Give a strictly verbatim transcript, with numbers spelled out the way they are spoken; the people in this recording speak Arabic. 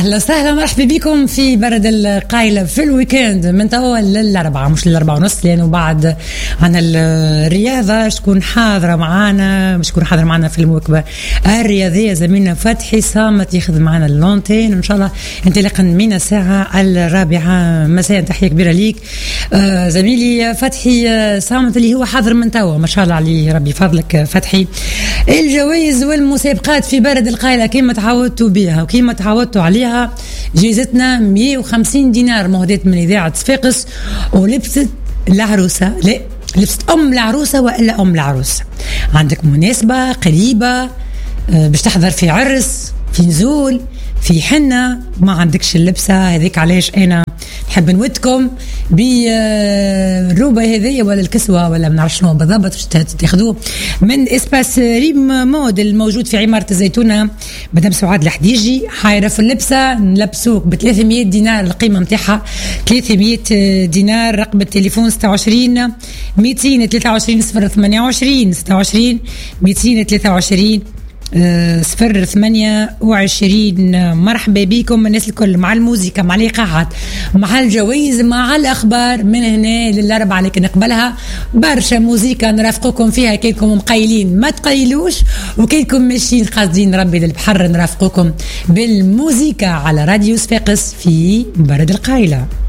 أهلا وسهلا مرحبا بكم في برد القايلة في الويكند من توا للأربعة، مش للأربعة ونص، لأنه بعد عن الرياضة شكون حاضرة معانا شكون حاضرة معانا في المواكبة الرياضية زميلنا فتحي صامت ياخذ معانا اللونتين، وإن شاء الله انطلاقا من الساعة الرابعة مساء. تحية كبيرة ليك آه زميلي فتحي صامت اللي هو حاضر من توا، ما شاء الله عليه، ربي فضلك فتحي. الجوائز والمسابقات في برد القايلة كما تعودتوا بها وكما تعودتوا عليها، جائزتنا مئة وخمسين دينار مهداة من إذاعة صفاقس، ولبست العروسة، لا لبست أم العروسة وإلا أم العروسة. عندك مناسبة قريبة باش تحضر في عرس، في نزول، في حنة، ما عندكش اللبسة هذيك، علاش أنا نحب نودكم بالروبة هذه ولا الكسوة ولا ما نعرف شنو بالضبط باش تاخذوه من اسباس ريم مود الموجود في عمارة الزيتونة. مدام سعاد الحديجي حايرة في اللبسة، نلبسوك ب ثلاثمئة دينار، القيمة متاعها ثلاثمئة دينار. رقم التليفون ستة وعشرين مئتين وثلاثة وعشرين صفر ثمانية وعشرين ستة وعشرين مئتين وثلاثة وعشرين صفر ثمانية وعشرين. مرحبا بكم الناس الكل، مع الموسيقى، مع الايقاعات، مع الجوائز، مع الاخبار من هنا للاربعه، لكن نقبلها برشا موسيقى نرافقكم فيها. كيكم مقيلين ما تقيلوش، وكيكم ماشيين قاصدين ربي للبحر نرافقكم بالموسيقى على راديو صفاقس في برد القايله.